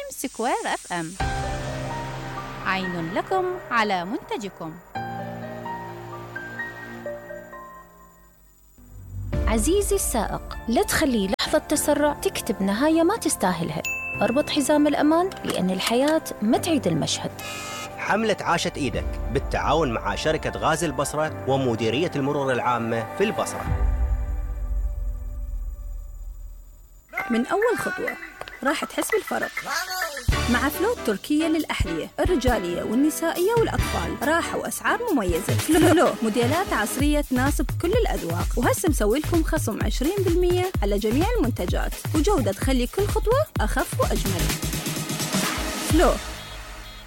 سكوير اف ام. عين لكم على منتجكم. عزيزي السائق، لا تخلي لحظة تسرع تكتب نهاية ما تستاهلها. اربط حزام الأمان لأن الحياة ما تعيد المشهد. حملة عاشت إيدك بالتعاون مع شركة غاز البصرة ومديرية المرور العامة في البصرة. من أول خطوة راح تحس بالفرق مع فلو التركية للأحذية الرجالية والنسائية والأطفال. راحة وأسعار مميزة. فلو موديلات عصرية تناسب كل الأذواق، وهسه مسوي لكم خصم 20% على جميع المنتجات، وجودة تخلي كل خطوة أخف وأجمل. فلو